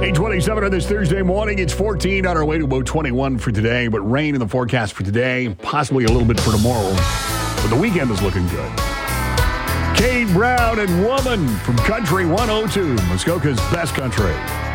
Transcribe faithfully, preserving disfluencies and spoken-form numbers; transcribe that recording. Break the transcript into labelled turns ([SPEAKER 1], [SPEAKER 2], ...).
[SPEAKER 1] eight twenty-seven on this Thursday morning. It's fourteen on our way to about twenty-one for today, but rain in the forecast for today, possibly a little bit for tomorrow. But the weekend is looking good. Kate Brown and Woman from Country one oh two, Muskoka's best country.